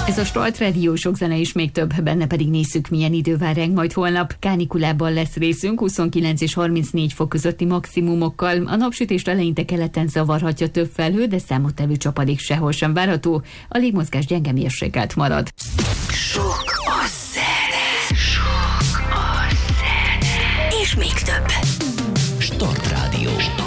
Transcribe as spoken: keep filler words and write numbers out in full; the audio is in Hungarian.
Ez a Start Radio, sok zene és még több, benne pedig nézzük, milyen idő vár ránk majd holnap. Kánikulában lesz részünk, huszonkilenc és harmincnégy fok közötti maximumokkal. A napsütést eleinte keleten zavarhatja több felhő, de számottevő csapadék sehol sem várható. A légmozgás gyenge mérsékelt marad. Sok